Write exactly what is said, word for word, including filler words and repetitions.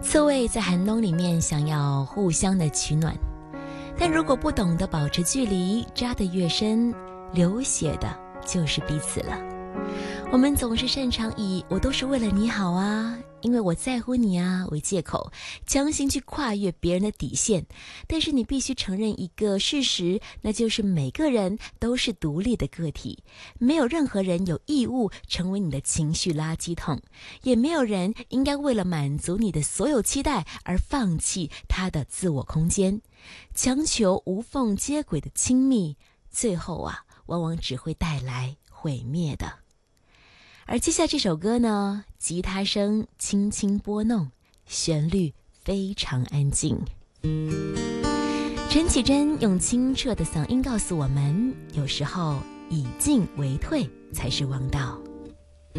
刺猬在寒冬里面想要互相的取暖，但如果不懂得保持距离，扎得越深，流血的就是彼此了。我们总是擅长以我都是为了你好啊，因为我在乎你啊为借口，强行去跨越别人的底线。但是你必须承认一个事实，那就是每个人都是独立的个体，没有任何人有义务成为你的情绪垃圾桶，也没有人应该为了满足你的所有期待而放弃他的自我空间。强求无缝接轨的亲密，最后啊，往往只会带来毁灭的。而接下这首歌呢，吉他声轻轻拨弄，旋律非常安静。陈绮贞用清澈的嗓音告诉我们，有时候以进为退才是王道。